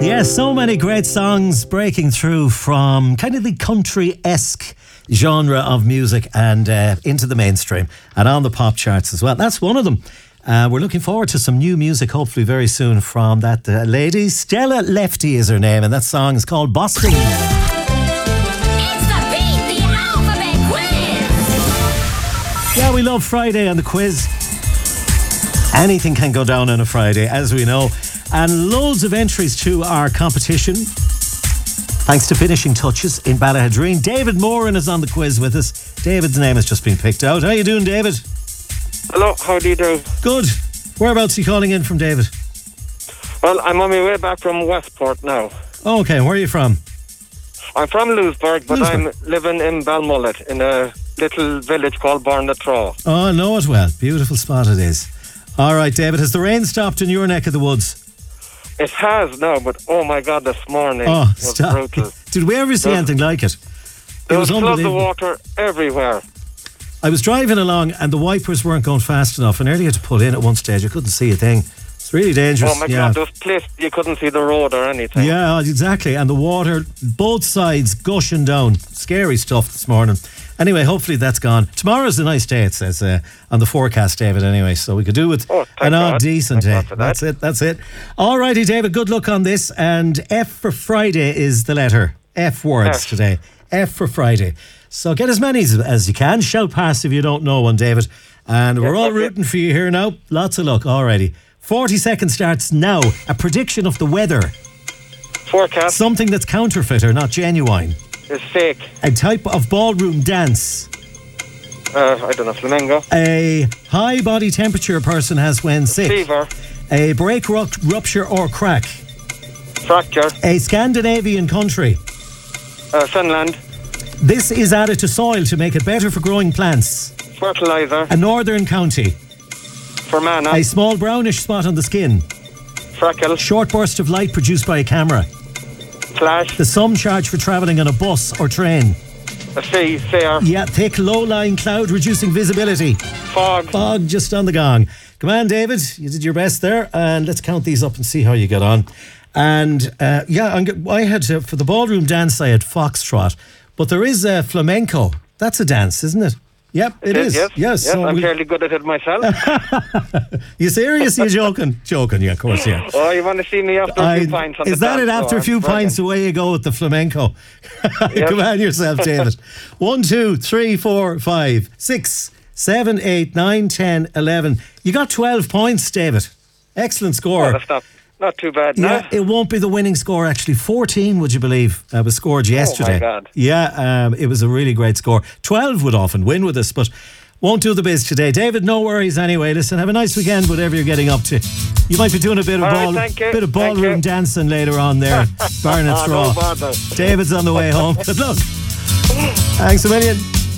Yes, so many great songs breaking through from kind of the country-esque genre of music and into the mainstream and on the pop charts as well. That's one of them. We're looking forward to some new music, hopefully very soon, from that lady. Stella Lefty is her name, and that song is called Boston. It's the Beat the Alphabet Quiz. Yeah, we love Friday and the quiz. Anything can go down on a Friday, as we know. And loads of entries to our competition. Thanks to Finishing Touches in Ballahadreen. David Moran is on the quiz with us. David's name has just been picked out. How you doing, David? Hello, how do you do? Good. Whereabouts are you calling in from, David? Well, I'm on my way back from Westport now. Oh, okay, where are you from? I'm from Lewisburg, but I'm living in Balmullet, in a little village called Barnatraw. Oh, I know it well. Beautiful spot it is. All right, David, has the rain stopped in your neck of the woods? It has now, but oh my God, this morning was brutal. Did we ever see anything like it? There was floods of water everywhere. I was driving along and the wipers weren't going fast enough. I nearly had to pull in at one stage. I couldn't see a thing. It's really dangerous. Oh my God, this place, you couldn't see the road or anything. Yeah, exactly. And the water, both sides gushing down. Scary stuff this morning. Anyway, hopefully that's gone. Tomorrow's a nice day, it says on the forecast, David, anyway. So we could do with an odd decent day. That's it. All righty, David, good luck on this. And F for Friday is the letter. F words today. F for Friday. So get as many as you can. Shout past if you don't know one, David. And we're all rooting for you here now. Lots of luck. Alrighty. 40 seconds starts now. A prediction of the weather. Forecast. Something that's counterfeit or not genuine. It's fake. A type of ballroom dance. I don't know, flamenco. A high body temperature a person has when sick. Fever. A break, rupture or crack. Fracture. A Scandinavian country. Finland. This is added to soil to make it better for growing plants. Fertilizer. A northern county. Fermanagh. A small brownish spot on the skin. Freckle. Short burst of light produced by a camera. Flash. The sum charge for travelling on a bus or train. A fee, fare. Yeah, thick, low-lying cloud reducing visibility. Fog. Fog just on the gong. Come on, David, you did your best there, and let's count these up and see how you get on. And I had for the ballroom dance, I had foxtrot, but there is flamenco. That's a dance, isn't it? Yep, it is. Yes, so I'm fairly good at it myself. You serious? You're joking? Joking, yeah, of course, yeah. Oh, you want to see me after a few pints on Is the that dance it? After a few pints, away you go with the flamenco. Yep. Come on yourself, David. 1, 2, 3, 4, 5, 6, 7, 8, 9, 10, 11. You got 12 points, David. Excellent score. Oh, that's not too bad. Yeah, it won't be the winning score actually. 14, would you believe, was scored yesterday. Oh my God. Yeah, it was a really great score. 12 would often win with us, but won't do the biz today. David, no worries anyway. Listen, have a nice weekend, whatever you're getting up to. You might be doing a bit of ballroom dancing later on there. Barnett Straw. No bother. David's on the way home. Good luck. Thanks a million.